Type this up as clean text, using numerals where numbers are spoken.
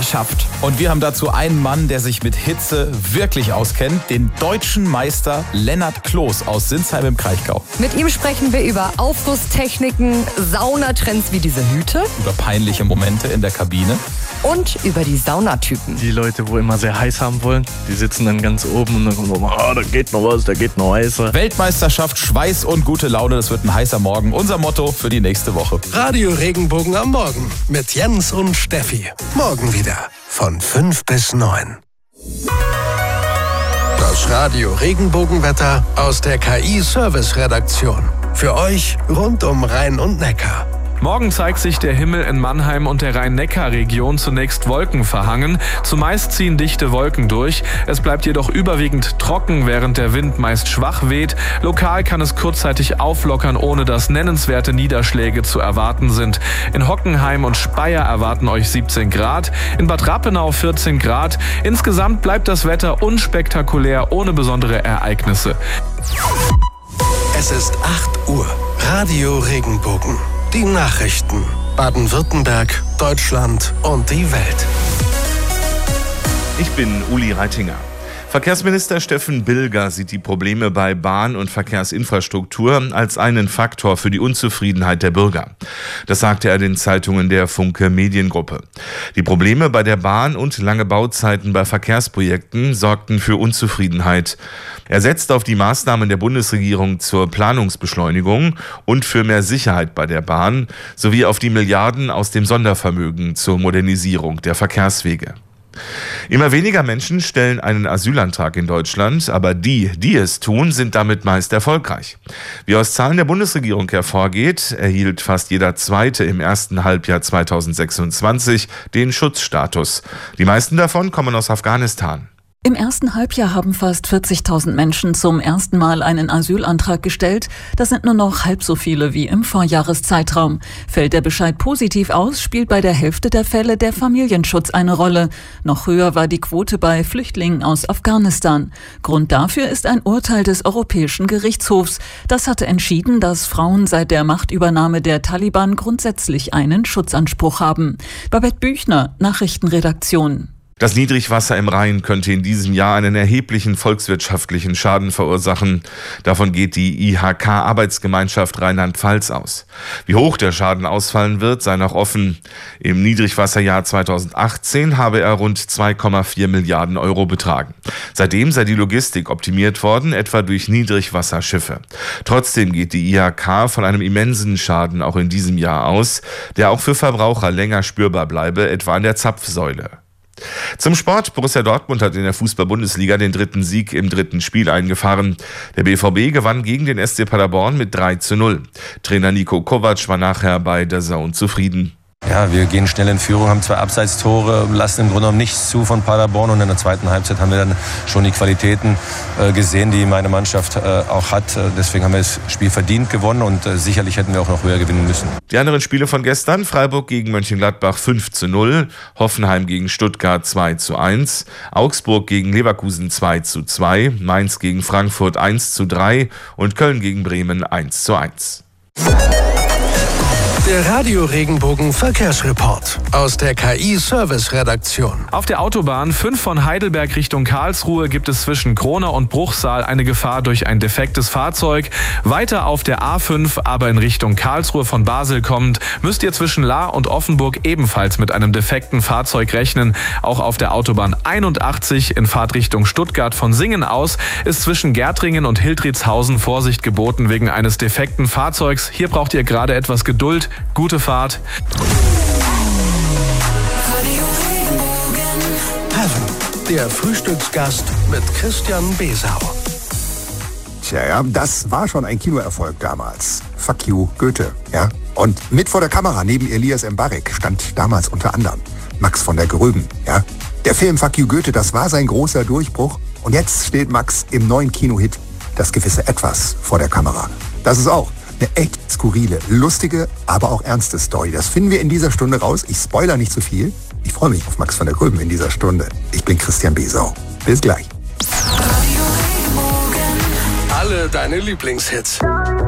geschafft. Und wir haben dazu einen Mann, der sich mit Hitze wirklich auskennt, den deutschen Meister Lennart Kloß aus Sinsheim im Kraichgau. Mit ihm sprechen wir über Aufgusstechniken, Saunatrends wie diese Hüte. Über peinliche Momente in der Kabine. Und über die Saunatypen. Die Leute, wo immer sehr heiß haben wollen, die sitzen dann ganz oben und dann kommt so, da geht noch was, da geht noch heißer. Weltmeisterschaft, Schweiß und gute Laune, das wird ein heißer Morgen. Unser Motto für die nächste Woche. Radio Regenbogen am Morgen mit Jens und Steffi. Morgen wieder von 5 bis 9. Das Radio Regenbogenwetter aus der KI-Service-Redaktion. Für euch rund um Rhein und Neckar. Morgen zeigt sich der Himmel in Mannheim und der Rhein-Neckar-Region zunächst wolkenverhangen. Zumeist ziehen dichte Wolken durch. Es bleibt jedoch überwiegend trocken, während der Wind meist schwach weht. Lokal kann es kurzzeitig auflockern, ohne dass nennenswerte Niederschläge zu erwarten sind. In Hockenheim und Speyer erwarten euch 17 Grad, in Bad Rappenau 14 Grad. Insgesamt bleibt das Wetter unspektakulär, ohne besondere Ereignisse. Es ist 8 Uhr. Radio Regenbogen. Die Nachrichten. Baden-Württemberg, Deutschland und die Welt. Ich bin Uli Reitinger. Verkehrsminister Steffen Bilger sieht die Probleme bei Bahn- und Verkehrsinfrastruktur als einen Faktor für die Unzufriedenheit der Bürger. Das sagte er den Zeitungen der Funke Mediengruppe. Die Probleme bei der Bahn und lange Bauzeiten bei Verkehrsprojekten sorgten für Unzufriedenheit. Er setzt auf die Maßnahmen der Bundesregierung zur Planungsbeschleunigung und für mehr Sicherheit bei der Bahn sowie auf die Milliarden aus dem Sondervermögen zur Modernisierung der Verkehrswege. Immer weniger Menschen stellen einen Asylantrag in Deutschland, aber die es tun, sind damit meist erfolgreich. Wie aus Zahlen der Bundesregierung hervorgeht, erhielt fast jeder Zweite im ersten Halbjahr 2026 den Schutzstatus. Die meisten davon kommen aus Afghanistan. Im ersten Halbjahr haben fast 40.000 Menschen zum ersten Mal einen Asylantrag gestellt. Das sind nur noch halb so viele wie im Vorjahreszeitraum. Fällt der Bescheid positiv aus, spielt bei der Hälfte der Fälle der Familienschutz eine Rolle. Noch höher war die Quote bei Flüchtlingen aus Afghanistan. Grund dafür ist ein Urteil des Europäischen Gerichtshofs. Das hatte entschieden, dass Frauen seit der Machtübernahme der Taliban grundsätzlich einen Schutzanspruch haben. Babette Büchner, Nachrichtenredaktion. Das Niedrigwasser im Rhein könnte in diesem Jahr einen erheblichen volkswirtschaftlichen Schaden verursachen. Davon geht die IHK-Arbeitsgemeinschaft Rheinland-Pfalz aus. Wie hoch der Schaden ausfallen wird, sei noch offen. Im Niedrigwasserjahr 2018 habe er rund 2,4 Milliarden Euro betragen. Seitdem sei die Logistik optimiert worden, etwa durch Niedrigwasserschiffe. Trotzdem geht die IHK von einem immensen Schaden auch in diesem Jahr aus, der auch für Verbraucher länger spürbar bleibe, etwa an der Zapfsäule. Zum Sport. Borussia Dortmund hat in der Fußball-Bundesliga den 3. Sieg im 3. Spiel eingefahren. Der BVB gewann gegen den SC Paderborn mit 3:0. Trainer Niko Kovac war nachher bei DAZN zufrieden. Ja, wir gehen schnell in Führung, haben 2 Abseitstore, lassen im Grunde genommen nichts zu von Paderborn. Und in der zweiten Halbzeit haben wir dann schon die Qualitäten gesehen, die meine Mannschaft auch hat. Deswegen haben wir das Spiel verdient gewonnen und sicherlich hätten wir auch noch höher gewinnen müssen. Die anderen Spiele von gestern: Freiburg gegen Mönchengladbach 5:0, Hoffenheim gegen Stuttgart 2:1, Augsburg gegen Leverkusen 2:2, Mainz gegen Frankfurt 1:3 und Köln gegen Bremen 1:1. Der Radio Regenbogen Verkehrsreport aus der KI-Service-Redaktion. Auf der Autobahn 5 von Heidelberg Richtung Karlsruhe gibt es zwischen Krona und Bruchsal eine Gefahr durch ein defektes Fahrzeug. Weiter auf der A5, aber in Richtung Karlsruhe von Basel kommend, müsst ihr zwischen Lahr und Offenburg ebenfalls mit einem defekten Fahrzeug rechnen. Auch auf der Autobahn 81 in Fahrtrichtung Stuttgart von Singen aus ist zwischen Gärtringen und Hildritzhausen Vorsicht geboten wegen eines defekten Fahrzeugs. Hier braucht ihr gerade etwas Geduld. Gute Fahrt. Heaven, der Frühstücksgast mit Christian Besau. Tja, ja, das war schon ein Kinoerfolg damals. Fuck you, Goethe, ja. Und mit vor der Kamera neben Elias Mbarek stand damals unter anderem Max von der Gröben, ja. Der Film Fuck you, Goethe, das war sein großer Durchbruch. Und jetzt steht Max im neuen Kinohit Das gewisse Etwas vor der Kamera. Das ist auch eine echt skurrile, lustige, aber auch ernste Story. Das finden wir in dieser Stunde raus. Ich spoiler nicht zu viel. Ich freue mich auf Max von der Gröben in dieser Stunde. Ich bin Christian Besau. Bis gleich. Alle deine Lieblingshits.